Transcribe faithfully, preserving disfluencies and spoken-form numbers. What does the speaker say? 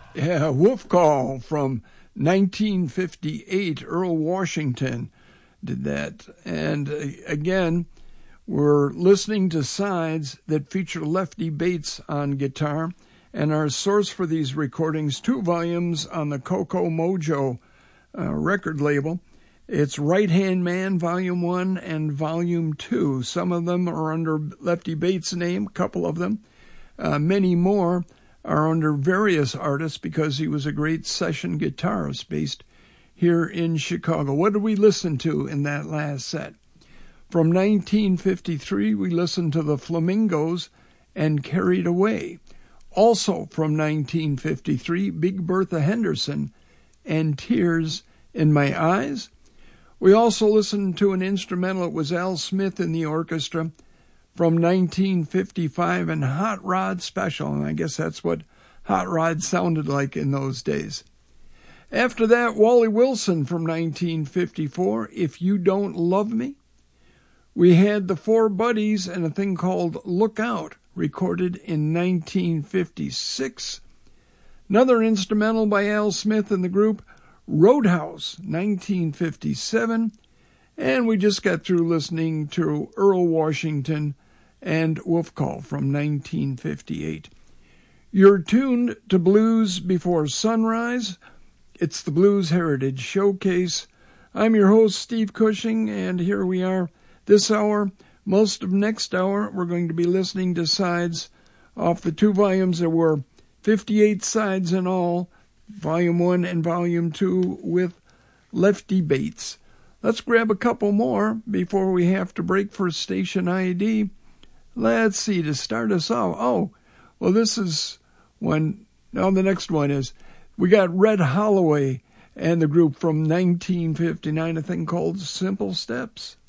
Yeah, Wolf Call from nineteen fifty-eight. Earl Washington did that. And uh, again, we're listening to sides that feature Lefty Bates on guitar. And our source for these recordings, two volumes on the Coco Mojo uh, record label. It's Right Hand Man, Volume one and Volume two. Some of them are under Lefty Bates' name, a couple of them. Uh, many more are under various artists because he was a great session guitarist based here in Chicago. What did we listen to in that last set? From nineteen fifty-three, we listened to the Flamingos and Carried Away. Also from nineteen fifty-three, Big Bertha Henderson and Tears in My Eyes. We also listened to an instrumental. It was Al Smith in the orchestra from nineteen fifty-five and Hot Rod Special, and I guess that's what Hot Rod sounded like in those days. After that, Wally Wilson from nineteen fifty-four, If You Don't Love Me. We had the Four Buddies and a thing called Look Out, recorded in nineteen fifty-six. Another instrumental by Al Smith and the group, Roadhouse, nineteen fifty-seven. And we just got through listening to Earl Washington and Wolf Call from nineteen fifty-eight. You're tuned to Blues Before Sunrise. It's the Blues Heritage Showcase. I'm your host, Steve Cushing, and here we are this hour. Most of next hour, we're going to be listening to sides off the two volumes. There were fifty-eight sides in all, Volume one and Volume two with Lefty Bates. Let's grab a couple more before we have to break for station I D. Let's see, to start us off. Oh, well, this is one. Now, the next one is, we got Red Holloway and the group from nineteen fifty-nine, a thing called Simple Steps.